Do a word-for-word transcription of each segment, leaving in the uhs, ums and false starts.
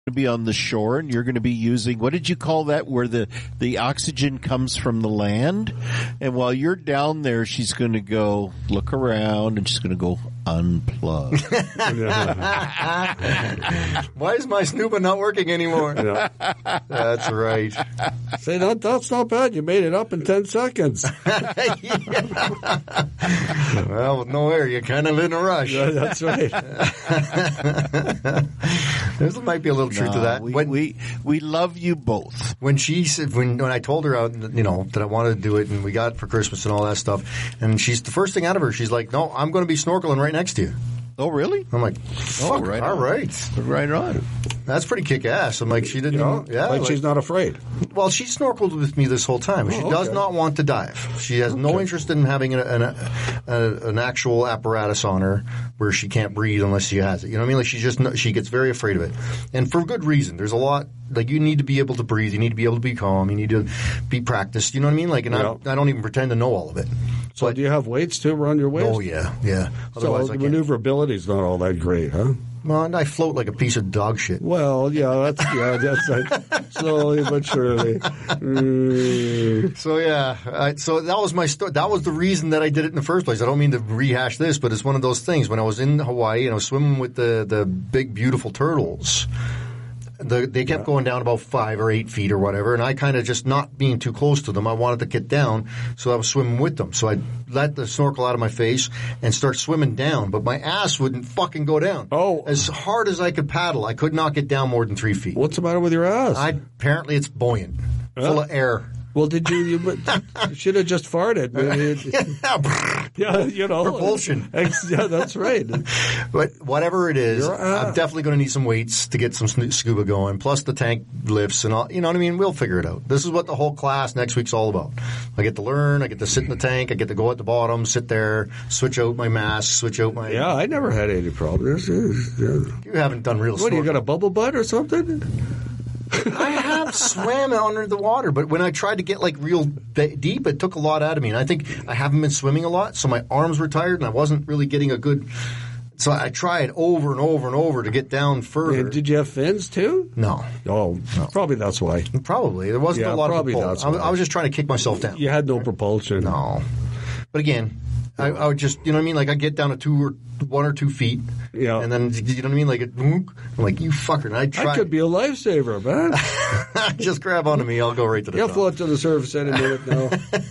to be on the shore, and you're going to be using, what did you call that, where the, the oxygen comes from the land? And while you're down there, she's going to go look around, and she's going to go unplug. Why is my snuba not working anymore? Yeah. That's right. Say, that, that's not bad. You made it up in ten seconds. Well, with no air, you're kind of in a rush. Yeah, that's right. There might be a little truth No, to that. We, When, we we love you both. when she said, when when I told her, uh, you know, that I wanted to do it, and we got it for Christmas and all that stuff, and she's the first thing out of her, she's like, "No, I'm going to be snorkeling right next to you." Oh, really? I'm like, "Fuck, right all on. right, Right on. that's pretty kick ass." I'm like, she didn't, You know, yeah, like, like- she's not afraid. Well, she snorkeled with me this whole time. She Oh, does okay. not want to dive. She has no interest in having an, an, a, an actual apparatus on her where she can't breathe unless she has it. You know what I mean? Like she just she gets very afraid of it, and for good reason. There's a lot. Like you need to be able to breathe. You need to be able to be calm. You need to be practiced. You know what I mean? Like, and Yeah. I, I don't even pretend to know all of it. So But- do you have weights too around your waist? Oh yeah, yeah. So Otherwise, the I can't. maneuverability is not all that great, huh? Well, and I float like a piece of dog shit. Well, yeah, that's yeah, that's like slowly but surely. Mm. So yeah, I, so that was my story. That was the reason that I did it in the first place. I don't mean to rehash this, but it's one of those things. When I was in Hawaii and I was swimming with the the big beautiful turtles, the, they kept going down about five or eight feet or whatever, and I kind of just not being too close to them. I wanted to get down, so I was swimming with them. So I let the snorkel out of my face and start swimming down, but my ass wouldn't fucking go down. Oh. As hard as I could paddle, I could not get down more than three feet. What's the matter with your ass? I apparently it's buoyant, full of air. well, did you? You, you should have just farted. Yeah, you know, Propulsion. Ex- Yeah, that's right. But whatever it is, You're, uh, I'm definitely going to need some weights to get some sn- scuba going, plus the tank lifts and all. You know what I mean? We'll figure it out. This is what the whole class next week's all about. I get to learn. I get to sit in the tank. I get to go at the bottom, sit there, switch out my mask, switch out my. Yeah, I never had any problems. You haven't done real. What, you snorkeling. got a bubble butt or something? I have swam under the water, but when I tried to get like real d- deep, it took a lot out of me. And I think I haven't been swimming a lot, so my arms were tired, and I wasn't really getting a good. So I tried over and over and over to get down further. And did you have fins too? No, Oh, probably that's why. probably there wasn't Yeah, a lot probably of propulsion. that's I, was- why. I was just trying to kick myself down. You had no propulsion. No, but again, I, I would just you know what I mean. Like I get down to two or one or two feet, Yeah. and then you know what I mean. Like it, I'm like you fucker. And I That try. could be a lifesaver, man. just grab onto me. I'll go right to the You'll top. float to the surface any minute now.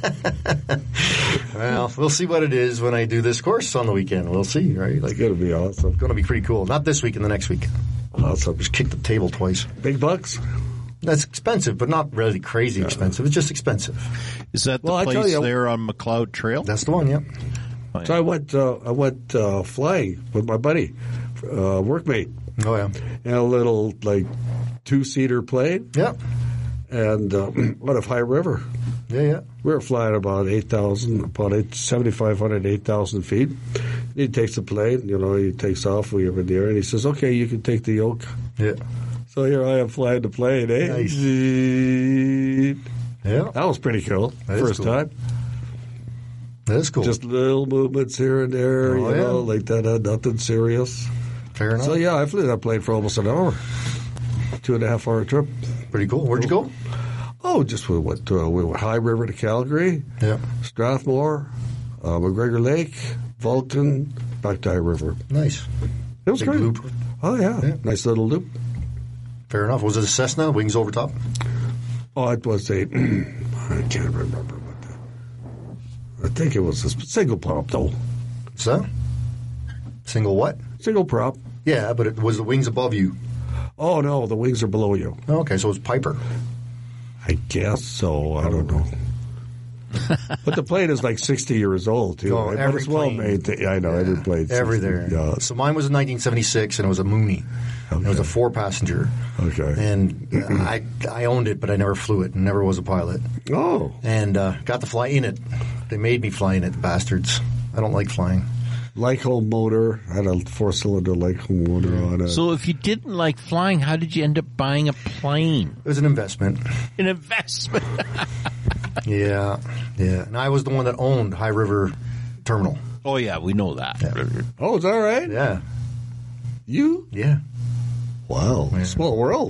Well, we'll see what it is when I do this course on the weekend. We'll see, right? Like It's going to be awesome. going to be pretty cool. Not this week and the next week. Awesome. Just kick the table twice. Big bucks? That's expensive, but not really crazy expensive. It's just expensive. Is that the Well, I tell place you- there on McLeod Trail? That's the one. Yep. So I went, uh, I went uh, flying with my buddy, uh, workmate, Oh yeah. in a little like two-seater plane, Yep. and uh, out of High River. Yeah. Yeah. We were flying about eight thousand, about eight, seventy-five hundred, eight thousand feet. He takes the plane, you know, he takes off, we over there, and he says, okay, you can take the yoke. Yeah. So here I am flying the plane, eh? Nice. Zzzz. Yeah. That was pretty cool. That is First cool. time. That is cool. Just little movements here and there, Oh, you yeah. know, like that, uh, nothing serious. fair enough. So yeah, I flew that plane for almost an hour. Two and a half hour trip. Pretty cool. Where'd you go? Oh, just we went to we went High River to Calgary, Yeah. Strathmore, uh, McGregor Lake, Vulcan, back to High River. Nice. It was Big great. loop. Oh yeah. Yeah. Nice little loop. Fair enough. Was it a Cessna? Wings over top? Oh, it was a I can't remember what the, I think it was a single prop though. So? Single what? Single prop. Yeah, but it was the wings above you. Oh no, the wings are below you. Okay, so it was Piper. I guess so. I don't know. But the plane is like sixty years old too. Oh, right? But every it's well plane. made. To, I know every plane. Every sixty, there. Yeah. So mine was in nineteen seventy-six, and it was a Mooney. And It was a four-passenger. Okay. And I I owned it, but I never flew it and never was a pilot. Oh. And uh, got to fly in it. They made me fly in it, the bastards. I don't like flying. Lycombe motor. I had a four-cylinder Lycombe motor on it. So if you didn't like flying, how did you end up buying a plane? It was an investment. An investment. Yeah, yeah. And I was the one that owned High River Terminal. Oh, yeah, we know that. Oh, is that right? Yeah, You? yeah. Wow. Small world.